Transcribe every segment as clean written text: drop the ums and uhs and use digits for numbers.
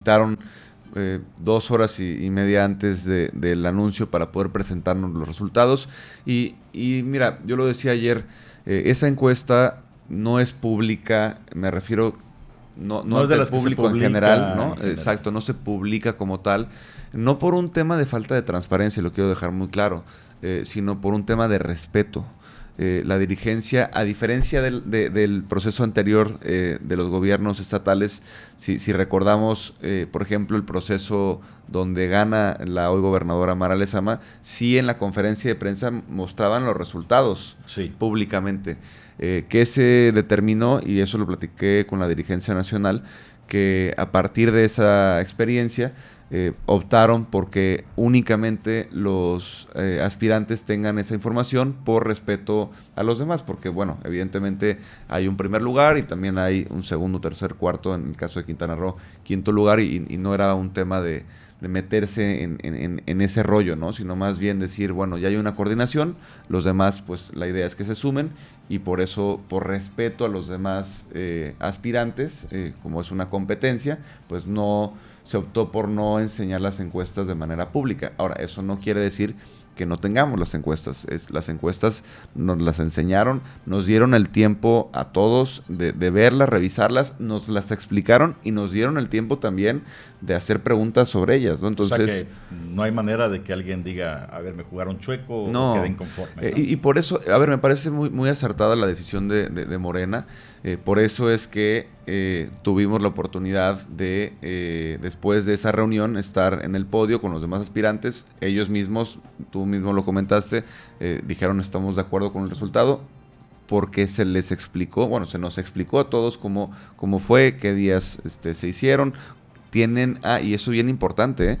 citaron 2 horas y media antes del anuncio para poder presentarnos los resultados. Y mira, yo lo decía ayer, esa encuesta no es pública, me refiero no No es ante de el las que se público en publica general, ¿no? en general. Exacto, no se publica como tal, no por un tema de falta de transparencia, lo quiero dejar muy claro, sino por un tema de respeto. La dirigencia, a diferencia del proceso anterior de los gobiernos estatales, si recordamos, por ejemplo, el proceso donde gana la hoy gobernadora Mara Lezama, sí en la conferencia de prensa mostraban los resultados públicamente. Que se determinó, y eso lo platiqué con la dirigencia nacional, que a partir de esa experiencia optaron porque únicamente los aspirantes tengan esa información por respeto a los demás, porque bueno, evidentemente hay un primer lugar y también hay un segundo, tercer, cuarto, en el caso de Quintana Roo, quinto lugar, y no era un tema de meterse en ese rollo, ¿no? Sino más bien decir, bueno, ya hay una coordinación, los demás, pues la idea es que se sumen, y por eso, por respeto a los demás aspirantes, como es una competencia, pues no se optó por no enseñar las encuestas de manera pública. Ahora, eso no quiere decir que no tengamos las encuestas. Las encuestas nos las enseñaron, nos dieron el tiempo a todos de verlas, revisarlas, nos las explicaron y nos dieron el tiempo también de hacer preguntas sobre ellas, ¿no? Entonces, o sea que no hay manera de que alguien diga, a ver, me jugaron chueco, no, o quede inconforme, ¿no? Y por eso, a ver, me parece muy acertada la decisión de Morena. Por eso es que tuvimos la oportunidad de, después de esa reunión, estar en el podio con los demás aspirantes. Ellos mismos, tú mismo lo comentaste, dijeron estamos de acuerdo con el resultado, porque se les explicó, bueno, se nos explicó a todos cómo fue, qué días se hicieron. Tienen, y eso es bien importante,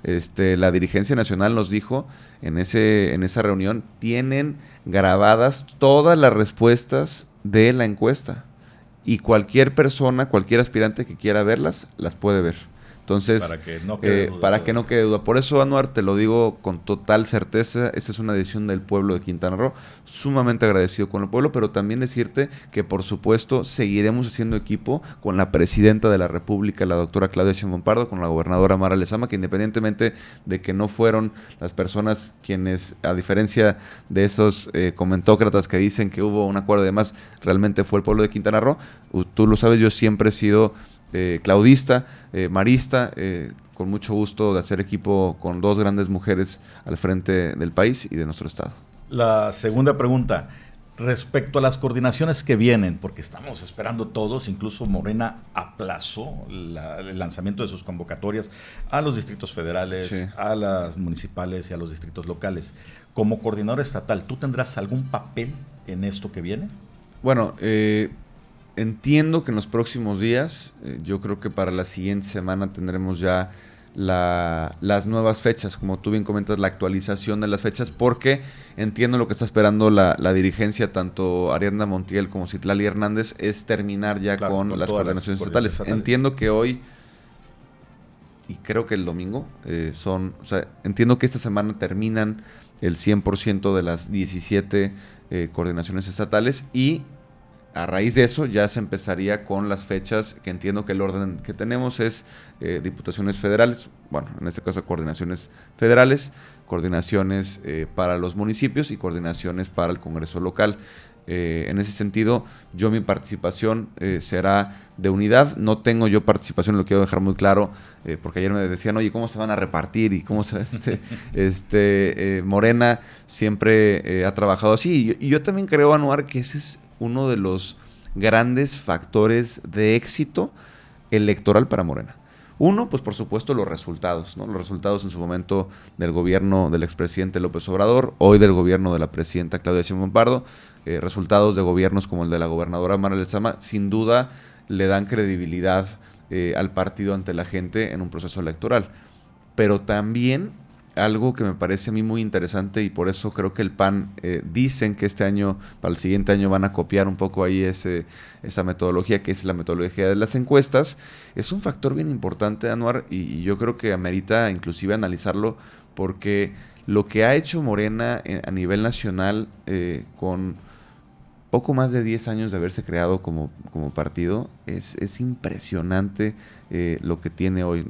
la dirigencia nacional nos dijo en esa reunión, tienen grabadas todas las respuestas de la encuesta, y cualquier persona, cualquier aspirante que quiera verlas, las puede ver. Entonces, para que no quede duda. Por eso, Anuar, te lo digo con total certeza, esta es una decisión del pueblo de Quintana Roo, sumamente agradecido con el pueblo, pero también decirte que, por supuesto, seguiremos haciendo equipo con la presidenta de la República, la doctora Claudia Sheinbaum Pardo, con la gobernadora Mara Lezama, que independientemente de que no fueron las personas quienes, a diferencia de esos comentócratas que dicen que hubo un acuerdo y demás, realmente fue el pueblo de Quintana Roo. Tú lo sabes, yo siempre he sido claudista, marista, con mucho gusto de hacer equipo con dos grandes mujeres al frente del país y de nuestro estado. La segunda pregunta, respecto a las coordinaciones que vienen, porque estamos esperando todos, incluso Morena aplazó el lanzamiento de sus convocatorias a los distritos federales, sí, a las municipales y a los distritos locales. Como coordinador estatal, ¿tú tendrás algún papel en esto que viene? Bueno, entiendo que en los próximos días, yo creo que para la siguiente semana tendremos ya las nuevas fechas, como tú bien comentas, la actualización de las fechas, porque entiendo lo que está esperando la dirigencia, tanto Ariadna Montiel como Citlali Hernández, es terminar ya con las coordinaciones estatales. Entiendo que hoy, y creo que el domingo, entiendo que esta semana terminan el 100% de las 17 coordinaciones estatales, y a raíz de eso ya se empezaría con las fechas, que entiendo que el orden que tenemos es diputaciones federales, bueno, en este caso coordinaciones federales, coordinaciones para los municipios y coordinaciones para el Congreso local. En ese sentido, mi participación será de unidad. No tengo yo participación, lo quiero dejar muy claro, porque ayer me decían, oye, ¿cómo se van a repartir? Y cómo se Morena siempre ha trabajado así. Y yo también creo, Anuar, que ese es uno de los grandes factores de éxito electoral para Morena. Uno, pues por supuesto los resultados, ¿no? Los resultados en su momento del gobierno del expresidente López Obrador, hoy del gobierno de la presidenta Claudia Sheinbaum Pardo, resultados de gobiernos como el de la gobernadora Mara Lezama, sin duda le dan credibilidad al partido ante la gente en un proceso electoral. Pero también algo que me parece a mí muy interesante, y por eso creo que el PAN dicen que este año, para el siguiente año, van a copiar un poco ahí esa metodología, que es la metodología de las encuestas, es un factor bien importante, Anuar, y yo creo que amerita inclusive analizarlo, porque lo que ha hecho Morena a nivel nacional, con poco más de 10 años de haberse creado como partido, es impresionante lo que tiene hoy.